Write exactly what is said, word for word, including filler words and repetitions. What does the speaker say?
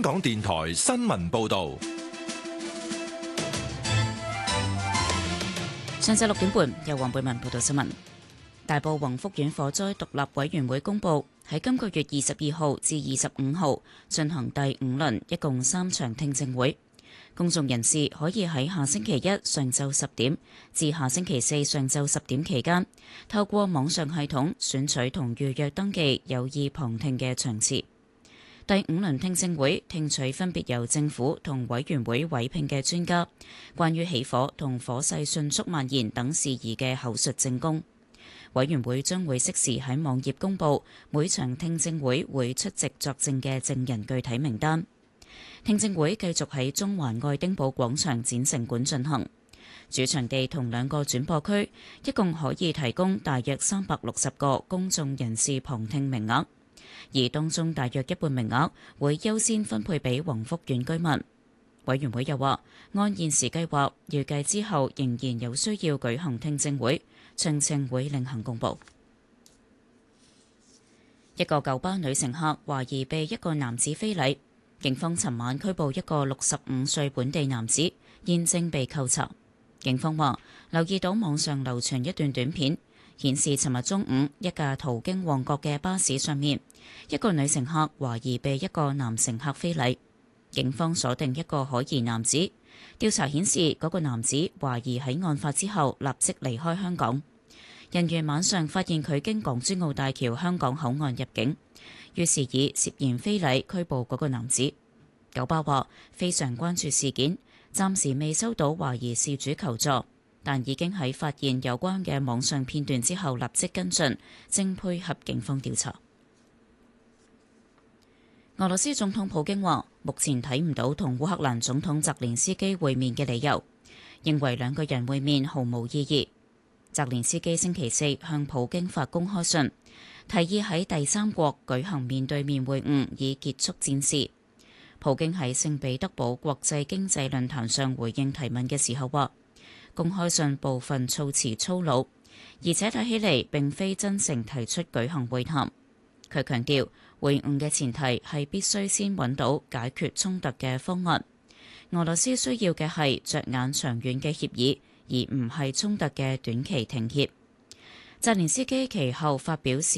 港電台新聞報道。 上晝六點半，由黃貝文報道新聞。大埔宏福苑火災獨立委員會公佈，喺今個月二十二號至二十五號進行第五輪，一共三場聽證會。公眾人士可以喺下星期一上晝十點至下星期四上晝十點期間，透過網上系統選取同預約登記有意旁聽嘅場次。第五輪聽證會聽取分別由政府同委員會委聘嘅專家，關於起火同火勢迅速蔓延等事宜嘅口述證供。委員會將會適時喺網頁公佈每場聽證會會出席作證嘅證人具體名單。聽證會繼續喺中環愛丁堡廣場展城館進行，主場地同兩個轉播區一共可以提供大約三百六十個公眾人士旁聽名額，而當中大約一半名額會優先分配俾宏福苑居民。委員會又話，按現時計劃，預計之後仍然有需要舉行聽證會，詳情會另行公佈。一個九巴女乘客懷疑被一個男子非禮，警方尋晚拘捕一個六十五歲本地男子，現正被扣查。警方話留意到網上流傳一段短片，顯示尋日中午一架途經旺角嘅巴士上面，一個女乘客懷疑被一個男乘客非禮。警方鎖定一個可疑男子，調查顯示嗰個男子懷疑喺案發之後立即離開香港。人員晚上發現佢經港珠澳大橋香港口岸入境，於是以涉嫌非禮拘捕嗰個男子。九巴話非常關注事件，暫時未收到懷疑事主求助，但已經喺發現有關嘅網上片段之後立即跟進，正配合警方調查。俄羅斯總統普京話目前睇唔到同烏克蘭總統澤連斯基會面嘅理由，認為兩個人會面毫無意義。澤連斯基星期四向普京發公開信，提議喺第三國舉行面對面會晤以結束戰事。普京喺聖彼得堡國際經濟論壇上回應提問嘅時候話，公開信部分措辭粗魯，而且睇起嚟並非真誠提出舉行會談。佢強調，會晤嘅前提係必須先揾到解決衝突嘅方案。俄羅斯需要嘅係着眼長遠嘅協議，而唔係衝突嘅短期停協。澤連斯基其後發表